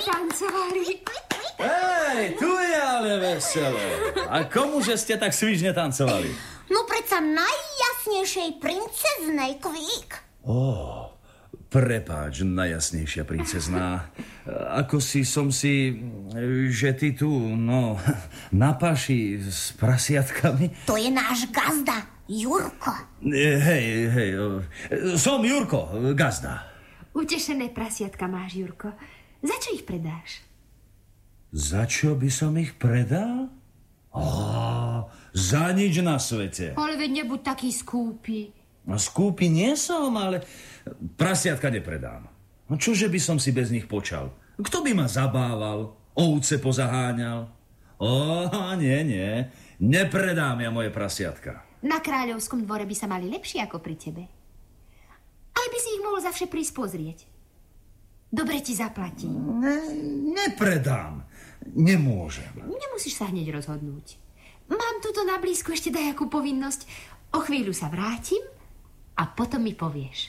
tancovali. Hej, tu je ale veselé. A komuže ste tak svižne tancovali? No predsa najjasnejšej princeznej, Kvík. Prepáč, najjasnejšia princezná. Ako som si, že ty tu, na paši s prasiatkami. To je náš gazda, Jurko. Hej, som Jurko, gazda. Utešené prasiatka máš, Jurko. Za čo ich predáš? Za čo by som ich predal? Za nič na svete. Ale veď nebuď taký skúpy. Skúpy nie som, ale prasiatka nepredám. Čože by som si bez nich počal? Kto by ma zabával? Ovce pozaháňal? Nie. Nepredám ja moje prasiatka. Na kráľovskom dvore by sa mali lepšie ako pri tebe. Aj by si ich mohol zavše prísť pozrieť. Dobre ti zaplatí. Nepredám. Nemôžem. Nemusíš sa hneď rozhodnúť. Mám tuto na blízku ešte dajakú povinnosť. O chvíľu sa vrátim a potom mi povieš.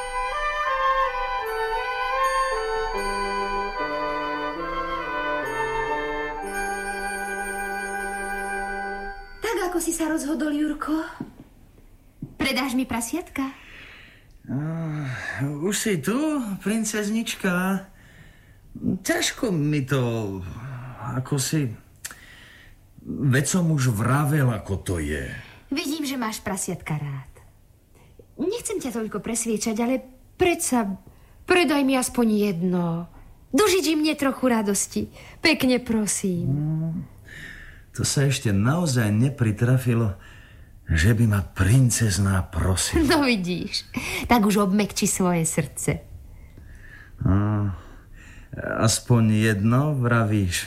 Tak ako si sa rozhodol, Jurko? Predáš mi prasiatka? Už si tu, princeznička? Ťažko mi to, ako si... Veď som už vravel, ako to je. Vidím, že máš prasiatka rád. Nechcem ťa toľko presviečať, ale predsa predaj mi aspoň jedno. Dožič mne trochu radosti. Pekne prosím. To sa ešte naozaj nepritrafilo, že by ma princezná prosila. No vidíš, tak už obmekči svoje srdce. Aspoň jedno, vravíš?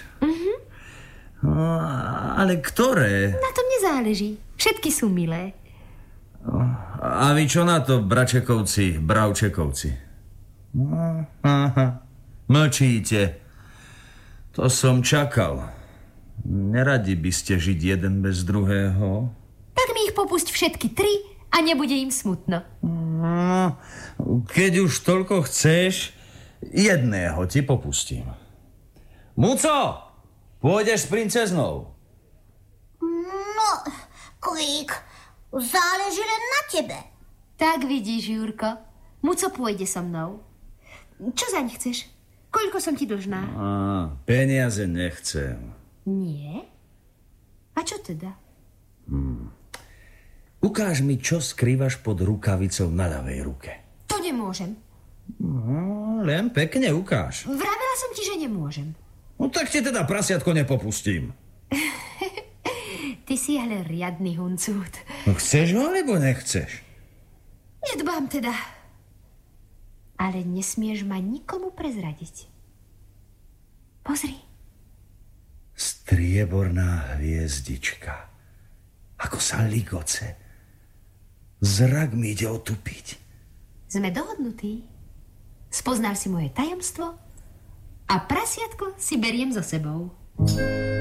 Ale ktoré? Na tom nezáleží. Všetky sú milé. A vy čo na to, Bravčekovci? Mlčíte. To som čakal. Neradi by ste žiť jeden bez druhého? Tak mi ich popusť všetky 3 a nebude im smutno. Keď už toľko chceš, jedného ti popustím. Muco, pôjdeš s princeznou? No, Kvík, záleží len na tebe. Tak vidíš, Jurko. Muco pôjde so mnou. Čo zaň chceš? Koľko som ti dlžná? Peniaze nechcem. Nie? A čo teda? Ukáž mi, čo skrývaš pod rukavicou na ľavej ruke. To nemôžem. Len pekne ukáž. Vravela som ti, že nemôžem. No tak ti teda prasiatko nepopustím. Ty si ale riadny huncút. No chceš ho, alebo nechceš? Nedbám teda. Ale nesmieš ma nikomu prezradiť. Pozri. Strieborná hviezdička. Ako sa ligoce. Zrak mi ide otupiť. Sme dohodnutí. Spoznal si moje tajomstvo a prasiatko si beriem so sebou.